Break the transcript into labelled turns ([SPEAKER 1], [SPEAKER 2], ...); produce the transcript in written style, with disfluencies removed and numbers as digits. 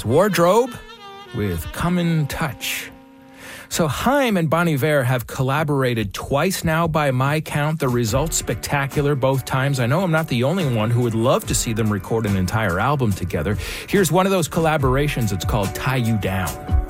[SPEAKER 1] That's Wardrobe with Come in Touch. So Haim and Bon Iver have collaborated twice now by my count. The results spectacular both times. I know I'm not the only one who would love to see them record an entire album together. Here's one of those collaborations. It's called Tie You Down.